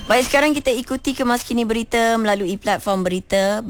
Baik, sekarang kita ikuti kemas kini berita melalui platform berita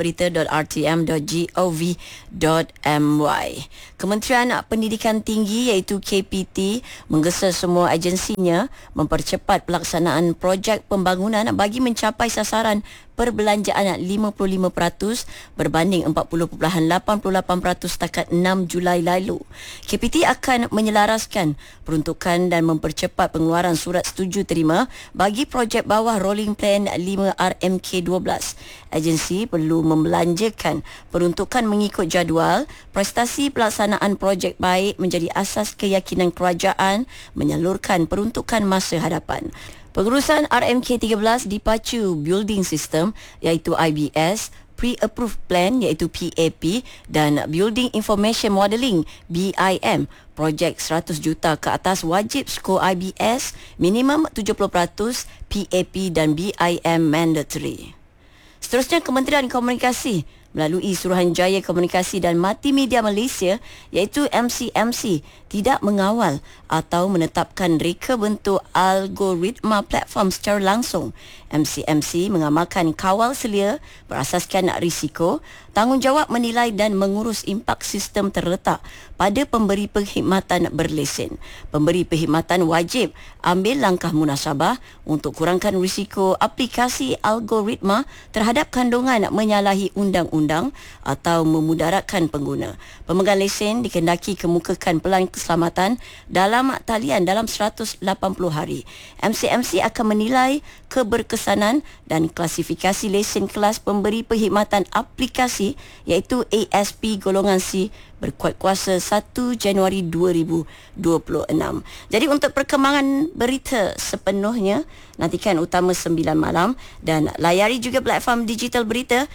berita.rtm.gov.my. Kementerian Pendidikan Tinggi iaitu KPT menggesa semua agensinya mempercepat pelaksanaan projek pembangunan bagi mencapai sasaran perbelanjaan 55% berbanding 40.88% setakat 6 Julai lalu. KPT akan menyelaraskan peruntukan dan mempercepat pengeluaran surat setuju terima bagi projek bawah Rolling Plan 5 RMK12. Agensi perlu membelanjakan peruntukan mengikut jadual. Prestasi pelaksanaan projek baik menjadi asas keyakinan kerajaan menyalurkan peruntukan masa hadapan. Pengurusan RMK13 dipacu Building System iaitu IBS, Pre-Approved Plan iaitu PAP dan Building Information Modelling BIM. Projek 100 juta ke atas wajib skor IBS minimum 70%, PAP dan BIM mandatory. Seterusnya, Kementerian Komunikasi melalui Suruhanjaya Komunikasi dan Multimedia Malaysia iaitu MCMC tidak mengawal atau menetapkan reka bentuk algoritma platform secara langsung. MCMC mengamalkan kawal selia berasaskan risiko, tanggungjawab menilai dan mengurus impak sistem terletak pada pemberi perkhidmatan berlesen. Pemberi perkhidmatan wajib ambil langkah munasabah untuk kurangkan risiko aplikasi algoritma terhadap kandungan menyalahi undang-undang atau memudaratkan pengguna. Pemegang lesen dikendaki kemukakan pelan keselamatan dalam talian dalam 180 hari. MCMC akan menilai keberkesanan dan klasifikasi lesen kelas pemberi perkhidmatan aplikasi iaitu ASP golongan C berkuat kuasa 1 Januari 2026. Jadi untuk perkembangan berita sepenuhnya nantikan Utama 9 malam dan layari juga platform digital berita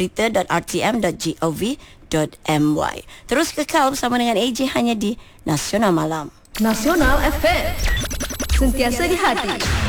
berita.rtm.gov.my. Terus kekal bersama dengan AJ hanya di Nasional Malam. Nasional FM, sentiasa di hati.